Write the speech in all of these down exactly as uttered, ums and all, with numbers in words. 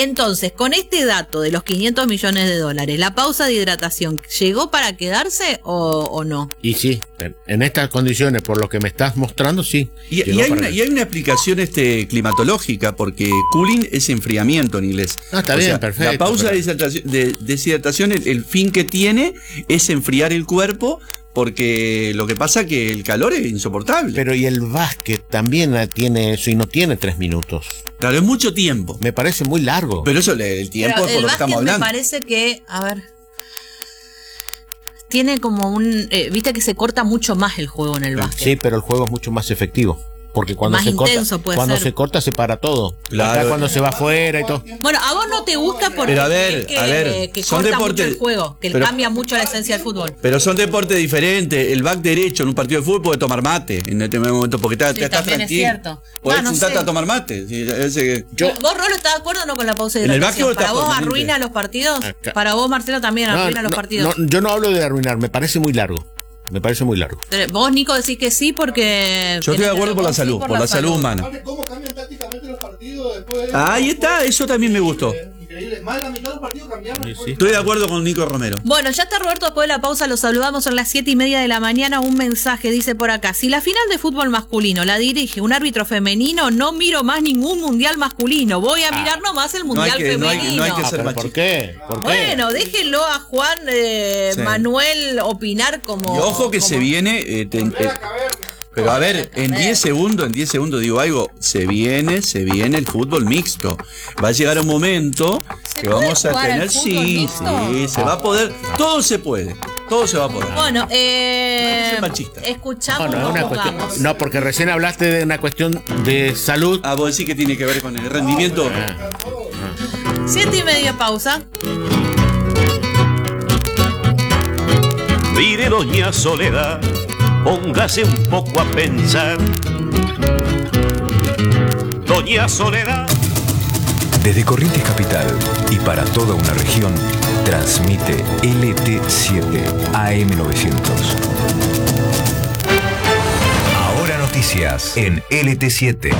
Entonces, con este dato de los quinientos millones de dólares, ¿la pausa de hidratación llegó para quedarse o, o no? Y sí, en, en estas condiciones, por lo que me estás mostrando, sí. Y, y, hay, una, y hay una explicación este, climatológica, porque cooling es enfriamiento en inglés. No, está o bien, sea, perfecto. La pausa pero... de deshidratación, de deshidratación el, el fin que tiene es enfriar el cuerpo, porque lo que pasa es que el calor es insoportable. Pero y el básquet también tiene eso y no tiene tres minutos. Claro, es mucho tiempo. Me parece muy largo. Pero eso, el tiempo Pero es por el lo que estamos hablando. Me parece que, a ver, tiene como un, eh, viste que se corta mucho más el juego en el básquet. Sí, pero el juego es mucho más efectivo. Porque cuando más se intenso corta, puede cuando ser. se corta se para todo. Claro. Acá cuando se va afuera y todo. Bueno, a vos no te gusta porque pero a ver, que, a ver, que son corta deportes, mucho el juego, que pero, cambia mucho la esencia del fútbol. Pero son deportes diferentes. El back derecho en un partido de fútbol puede tomar mate en este momento porque te, Sí, te estás tranquilo. Es cierto. Podés ah, no sentarte sé. a tomar mate. Sí, ese, yo, ¿Vos, Rolo, estás de acuerdo o no con la pausa de hidratación? ¿Para vos arruina los partidos? Acá. ¿Para vos, Marcelo, también no, arruina no, los partidos? No, yo no hablo de arruinar, me parece muy largo. Me parece muy largo. Pero vos, Nico, decís que sí porque... Yo estoy de acuerdo por la salud, por, por la, la salud, salud humana. ¿Cómo cambian tácticamente los partidos después de... Ahí está, eso también me gustó. Increíble. Más de la mitad de los partidos cambiaron. Sí, sí. Estoy de acuerdo con Nico Romero. Bueno, ya está Roberto después de la pausa, lo saludamos, son las siete y media de la mañana, un mensaje dice por acá: si la final de fútbol masculino la dirige un árbitro femenino, no miro más ningún mundial masculino, voy a ah, mirar nomás el mundial no que, femenino. No hay, no hay que ser ah, ¿Por qué? ¿Por qué? Bueno, déjenlo a Juan eh, sí. Manuel opinar como... Y ojo que como... se viene... Eh, te, eh, pero a ver, en diez segundos, en diez segundos digo algo, se viene, se viene el fútbol mixto. Va a llegar un momento que vamos a tener, sí, sí, se va a poder, todo se puede, todo se va a poder. Bueno, eh, no escuchamos, no, no, una cuestión, no, porque recién hablaste de una cuestión de salud. Ah, vos decís que tiene que ver con el rendimiento. Ah, ah. Siete y media pausa. Mire, doña Soledad, póngase un poco a pensar. Doña Soledad. Desde Corrientes Capital y para toda una región, transmite L T siete A M novecientos. Ahora noticias en L T siete.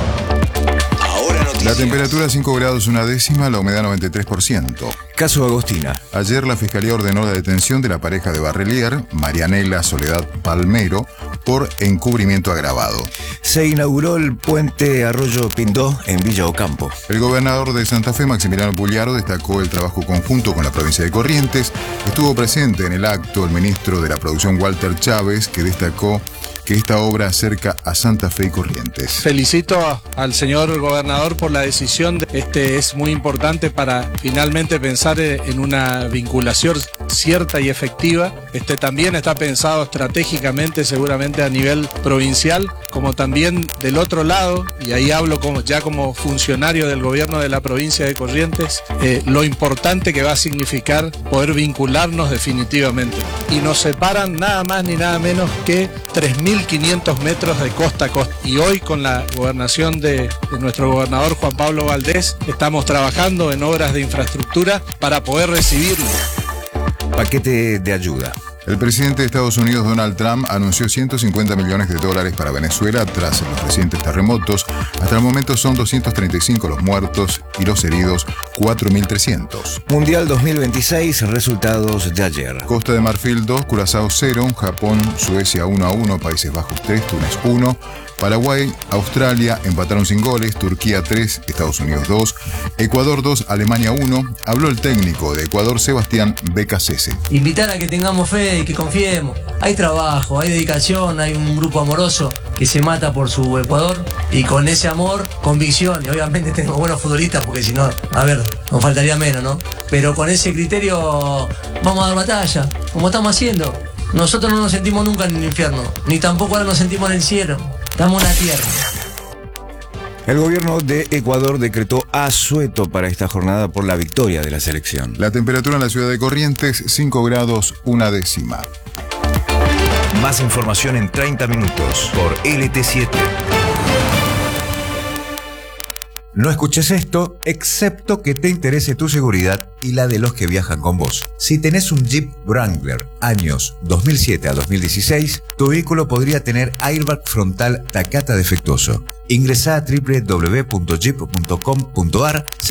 Ahora noticias. La temperatura cinco grados una décima, la humedad noventa y tres por ciento. Caso Agostina. Ayer la Fiscalía ordenó la detención de la pareja de Barrelier, Marianela Soledad Palmero, por encubrimiento agravado. Se inauguró el puente Arroyo Pindó en Villa Ocampo. El gobernador de Santa Fe, Maximiliano Pugliaro, destacó el trabajo conjunto con la provincia de Corrientes. Estuvo presente en el acto el ministro de la Producción, Walter Chávez, que destacó que esta obra acerca a Santa Fe y Corrientes. Felicito al señor gobernador por la decisión. Este es muy importante para finalmente pensar en una vinculación cierta y efectiva. Este también está pensado estratégicamente, seguramente a nivel provincial, como también del otro lado, y ahí hablo como, ya como funcionario del gobierno de la provincia de Corrientes, eh, lo importante que va a significar poder vincularnos definitivamente. Y nos separan nada más ni nada menos que tres mil quinientos metros de costa a costa. Y hoy, con la gobernación de, de nuestro gobernador Juan Pablo Valdés, estamos trabajando en obras de infraestructura para poder recibirlo. Paquete de ayuda. El presidente de Estados Unidos, Donald Trump, anunció ciento cincuenta millones de dólares para Venezuela tras los recientes terremotos. Hasta el momento son doscientos treinta y cinco los muertos y los heridos cuatro mil trescientos. Mundial dos mil veintiséis, resultados de ayer. Costa de Marfil dos, Curazao cero, Japón, Suecia uno a uno, Países Bajos tres, Túnez uno, Paraguay, Australia empataron sin goles, Turquía tres, Estados Unidos dos, Ecuador dos, Alemania uno. Habló el técnico de Ecuador, Sebastián Becasese. Invitar a que tengamos fe y que confiemos. Hay trabajo, hay dedicación, hay un grupo amoroso que se mata por su Ecuador, y con ese amor, convicción, y obviamente tenemos buenos futbolistas porque si no, a ver, nos faltaría menos, ¿no? Pero con ese criterio vamos a dar batalla, como estamos haciendo. Nosotros no nos sentimos nunca en el infierno, ni tampoco ahora nos sentimos en el cielo. Estamos en la tierra. El gobierno de Ecuador decretó asueto para esta jornada por la victoria de la selección. La temperatura en la ciudad de Corrientes, cinco grados una décima. Más información en treinta minutos por L T siete. No escuches esto, excepto que te interese tu seguridad y la de los que viajan con vos. Si tenés un Jeep Wrangler años dos mil siete a dos mil dieciséis, tu vehículo podría tener airbag frontal Takata defectuoso. Ingresá a doble u doble u doble u punto jeep punto com punto a r,